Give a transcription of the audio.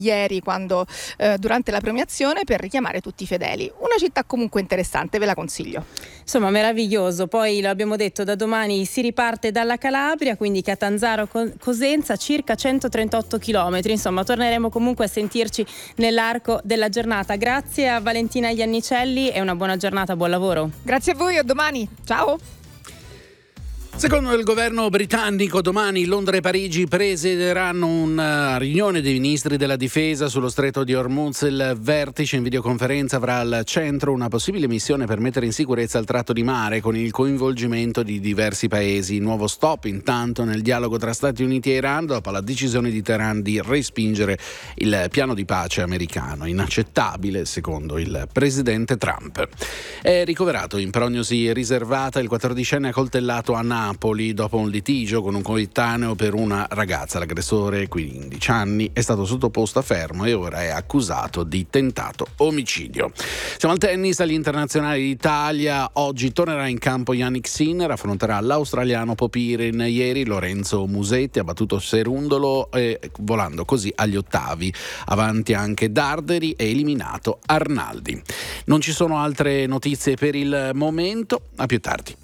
ieri quando durante la premiazione per richiamare tutti i fedeli. Una città comunque interessante, ve la consiglio. Insomma, meraviglioso. Poi lo abbiamo detto, da domani si riparte dalla Calabria, quindi Catanzaro Cosenza, circa 138 chilometri. Insomma, torneremo comunque a sentirci nell'arco della giornata. Grazie a Valentina Iannicelli e una buona giornata, buon lavoro. Grazie a voi, a domani. Ciao. Secondo il governo britannico, domani Londra e Parigi presiederanno una riunione dei ministri della difesa sullo stretto di Hormuz. Il vertice in videoconferenza avrà al centro una possibile missione per mettere in sicurezza il tratto di mare con il coinvolgimento di diversi paesi. Nuovo stop intanto nel dialogo tra Stati Uniti e Iran dopo la decisione di Teheran di respingere il piano di pace americano, inaccettabile secondo il presidente Trump. È ricoverato in prognosi riservata il 14enne accoltellato a Napoli dopo un litigio con un coetaneo per una ragazza. L'aggressore, 15 anni, è stato sottoposto a fermo e ora è accusato di tentato omicidio. Siamo al tennis, agli internazionali d'Italia. Oggi tornerà in campo Jannik Sinner, affronterà l'australiano Popirin. Ieri Lorenzo Musetti ha battuto Serundolo volando così agli ottavi. Avanti anche Darderi e eliminato Arnaldi. Non ci sono altre notizie per il momento, a più tardi.